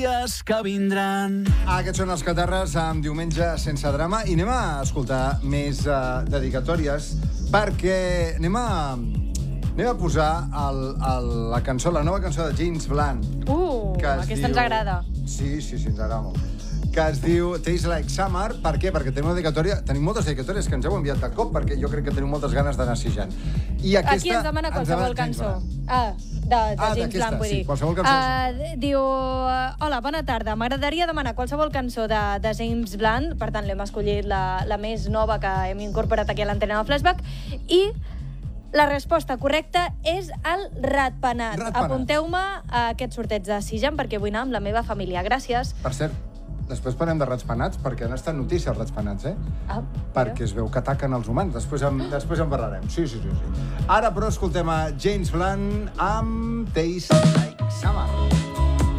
que vindran. Aquests són els Catarres amb Diumenge sense drama i anem a escoltar més dedicatòries perquè anem a posar la cançó, la nova cançó de James Blunt. Aquesta ens agrada. Sí, ens agrada molt. Que es diu Tastes Like Summer. Per què? Perquè tenim una dedicatòria, tenim moltes dedicatòries que ens heu enviat de cop perquè jo crec que tenim moltes ganes d'anar assijant. I aquesta aquí ens demana qualsevol cançó. De James Blunt, vull dir. Sí, qualsevol cançó. Diu, hola, bona tarda. M'agradaria demanar qualsevol cançó de James Blunt, per tant, l'hem escollit la més nova que hem incorporat aquí a l'antena de Flashback, i la resposta correcta és el ratpenat. Apunteu-me a aquest sorteig de Sijam perquè vull anar amb la meva família. Gràcies. Per cert, després parlem de ratspenats, perquè han estat notícies els ratspenats, perquè es veu que ataquen els humans. Després en parlarem. Sí. Ara, però, escoltem a James Blunt amb Tastes Like Summer.